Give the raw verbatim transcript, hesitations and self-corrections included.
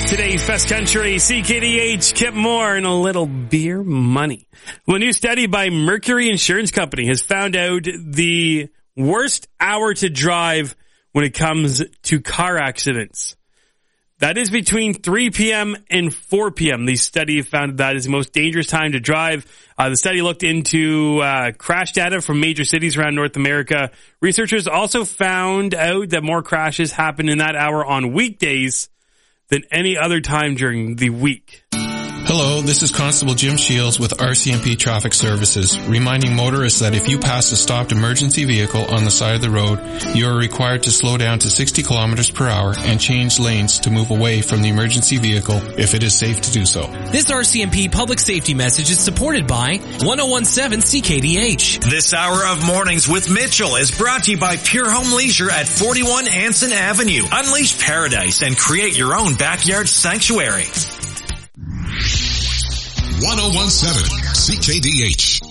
Today, Fest Country, C K D H, Kip Moore, and a little beer money. Well, a new study by Mercury Insurance Company has found out the worst hour to drive when it comes to car accidents. That is between three p.m. and four p.m. The study found that is the most dangerous time to drive. Uh, the study looked into uh, crash data from major cities around North America. Researchers also found out that more crashes happen in that hour on weekdays than any other time during the week. Hello, this is Constable Jim Shields with R C M P Traffic Services, reminding motorists that if you pass a stopped emergency vehicle on the side of the road, you are required to slow down to sixty kilometers per hour and change lanes to move away from the emergency vehicle if it is safe to do so. This R C M P public safety message is supported by one oh one seven C K D H. This hour of Mornings with Mitchell is brought to you by Pure Home Leisure at forty-one Anson Avenue. Unleash paradise and create your own backyard sanctuary. one oh one seven C K D H.